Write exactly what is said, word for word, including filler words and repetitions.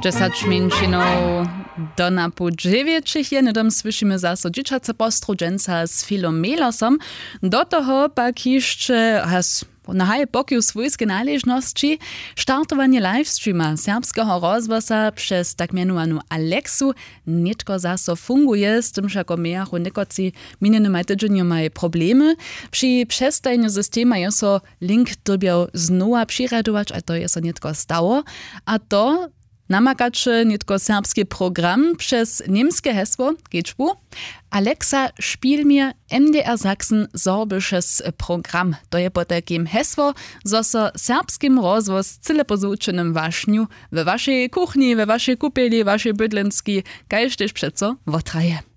Dziesięć minut do na pół dziewięciu jednym słyszymy zaso dzieciace postrudzenca z Filomelosom. Do toho pak jeszcze na haje pokiu swojskie należności startowanie livestreama serbskiego rozwosa przez tak mianowaną Alexu nietko zaso funguje, z tym, że jako mieru niekoci minionym tygodniu mają problemy. Przy przestajeniu systema jest so link dobiał znowu przyradować, a to jest so nietko stało. A to namakacze nietko serbski program przez niemskie hesło Gečbu. Alexa, spiel mir M D R Sachsen sorbisches Programm. To je po takim hesło, zo so serbskim rozwoz cyle pozučenym wašniu we waszej kuchni, we waszej kupieli, waszej bydlenski, kajż też przeco wotraje.